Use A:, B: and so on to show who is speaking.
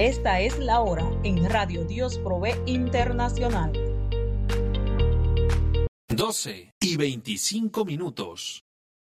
A: Esta es la hora en Radio Dios Provee Internacional.
B: 12:25.